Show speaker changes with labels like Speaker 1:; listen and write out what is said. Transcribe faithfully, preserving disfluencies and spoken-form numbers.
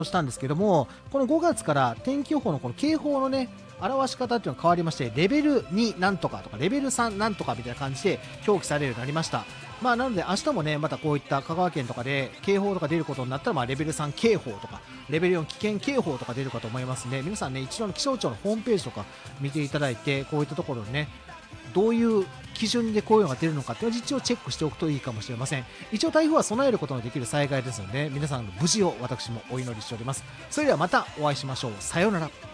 Speaker 1: したんですけども、このごがつから天気予報のこの警報のね、表し方っていうのが変わりまして、レベルになんとかとか、レベルさんなんとかみたいな感じで表記されるようになりました。まあ、なので明日もね、またこういった香川県とかで警報とか出ることになったら、まあ、レベルさん警報とか、レベルよん危険警報とか出るかと思いますので、皆さんね、一度の気象庁のホームページとか見ていただいて、こういったところにね、どういう基準でこういうのが出るのかっていうのを一応チェックしておくといいかもしれません。一応台風は備えることのできる災害ですので、皆さんの無事を私もお祈りしております。それではまたお会いしましょう。さようなら。